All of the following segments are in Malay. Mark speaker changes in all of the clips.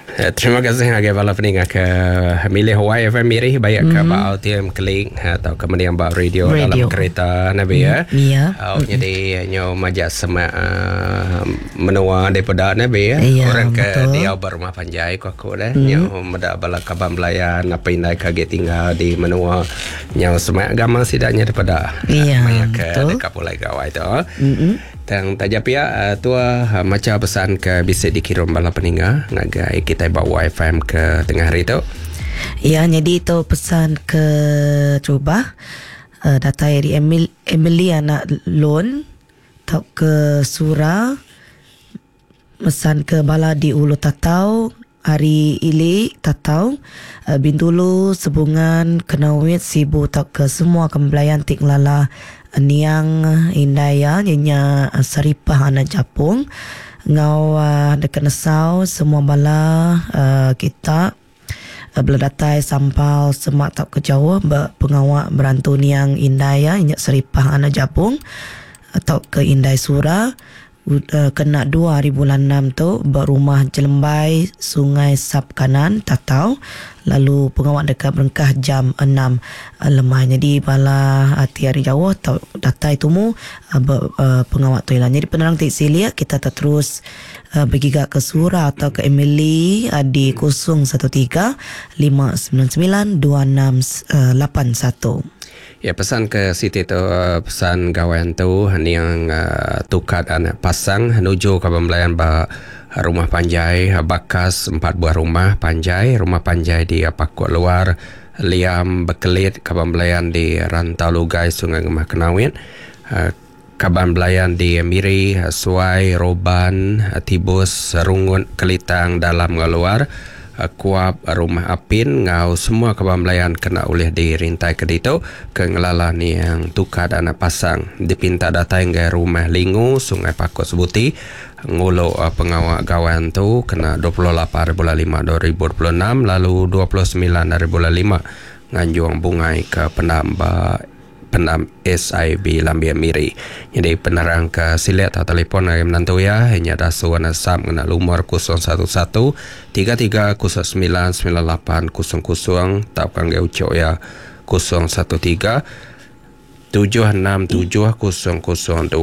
Speaker 1: Terima kasih agak bala peningat ke milih Hawaii FM Miri baik ke bau tiam klik atau kemudian bau radio dalam kereta Nabi ya.
Speaker 2: Ya.
Speaker 1: Jadi nyo majak semak menua daripada Nabi ya. Orang ke dia berumah panjai aku dah. Nyo meda bala kaban belayan apa indai kaget tinggal di menua nyo semak agama sidaknya daripada.
Speaker 2: Iya.
Speaker 1: Ke dekat pulai gawai tu. Tang tajapia tua macam pesan ke bisa dikirim bala peningat ngagai kita bawa FM ke tengah hari tu.
Speaker 2: Ya, jadi itu pesan ke cuba data dari Emily anak loan tau ke surah pesan ke bala di Ulu Tatau Hari Ili Tatau Bintulu Sebungan Kenawit Sibu tau ke semua kembelayan tik lala Niang Indaya Nyanya Saripah anak Japung ngau dekat Nesau semua bala kita beladatai sampal semak tak ke Jawa pengawak berantu Niang Indaya Nyanya Saripah anak Japung atau ke Indai Surah kena 2 hari bulan 6 tu berumah Jelembai Sungai Sap Kanan Tatau lalu pengawak dekat Berengkah jam 6 lemah. Jadi bala hati hari Jawa atau datai tumu pengawak tu lah. Jadi penerang tik silia kita terus bergigak ke surah atau ke Emily di 013 599 2681.
Speaker 1: Ya, pesan ke Siti tu pesan gawain tu yang tukat anak pasang menuju ke pembelayan rumah panjai bakas 4 buah rumah panjai di Pakuk Luar Liam Bekelit ke pembelayan di Rantau Lugai Sungai Gemah Kenawit kaban belayan di Miri Suai Roban Tibus Rungut Kelitang Dalam Luar Kuap Rumah Apin ngau semua kebambelayan kena oleh dirintai ke dito ke ngelalan yang tukar anak pasang dipinta datang ke rumah Lingu Sungai Pakuk Sebuti ngulo pengawak gawan tu kena 28 bulan 5 2026 lalu 29 5 nganjuang bungai ke penam SIB Lambian Miri. Jadi penerang ke silet atau telefon yang menantu ya hanya dasu wana sam kena lumur 011 33 09 98 00 tau kangge ucok ya 013 767 0029.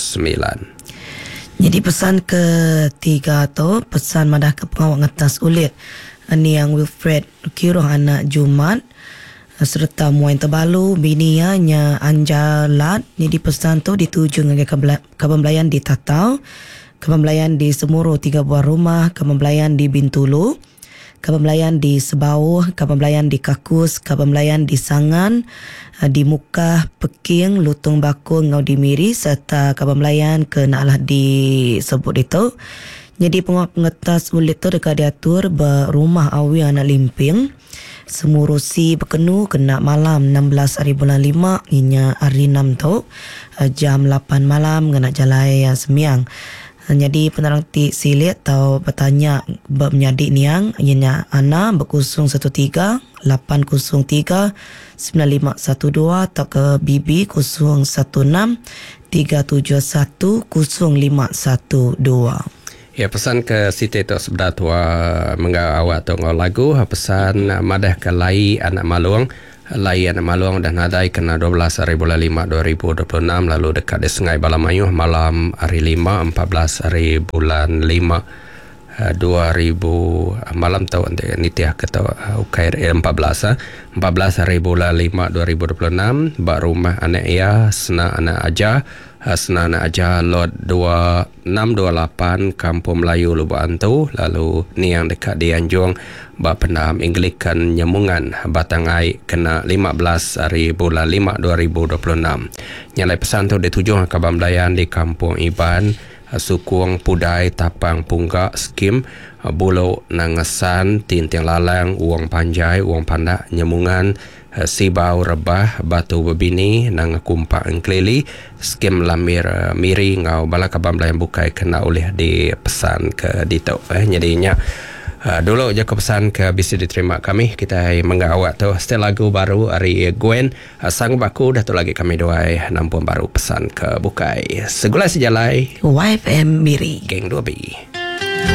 Speaker 2: Jadi pesan ketiga tu pesan madah ke pengawak ngetas ulit ni yang Wilfred Kiroh anak Jumat serta Muain Tebalu binianya Anjalat. Jadi pesan tu dituju dengan kebembelayan di Tatau, kebembelayan di Semuru 3 buah rumah, kebembelayan di Bintulu, kebembelayan di Sebauh, kebembelayan di Kakus, kebembelayan di Sangan, di Mukah, Peking, Lutung Bakung, Ngau di Miri serta kebembelayan ke naklah disebut itu. Jadi pengetas ulit tu dekat diatur berumah awi anak Limping Semurusi berkenu kena malam 16 hari bulan 5 inya hari 6 tu jam 8 malam kena jalai yang semiang. Jadi penerang ti silit tau bertanya menyadik niang inya ana berkusung 13 803 9512 atau ke BB 016 371 0512.
Speaker 1: Ya, pesan ke Siti tu sebelah tua menggau awak tu ngau lagu pesan madah ke Lai anak Maluang dan nadai kena 12 hari bulan 5 2026 lalu dekat di Sungai Balamayuh malam hari 5 14 hari bulan 5 2000 malam tahun nitiah kata ukair 14 hari bulan 5 2026 bak rumah anak ia sena anak aja lot 2628 Kampung Melayu Lubuk Antu lalu ni yang dekat di Anjung bak pendam Anglikan Nyemungan Batangai kena 15 hari bulan 5 2026. Nyalai pesan tu dituju ke Bambelayan di Kampung Iban Sukuang Pudai Tapang Punggak Skim Bulu Nangesan Tintiang Lalang Uang Panjai Uang Pandak Nyemungan Sibau Rebah Batu Bebini Nang Kumpak Engklili Skim Lamir Miri Ngau Bala Kabambelayan Bukai kena oleh di pesan ke Dito jadinya dulu je kepesan ke bisa diterima kami kita menggawat tu setel lagu baru Ari Gwen sanggup aku dah tu lagi kami doai nampun baru pesan ke Bukai segulai sejalai
Speaker 2: YFM Miri
Speaker 1: geng 2B.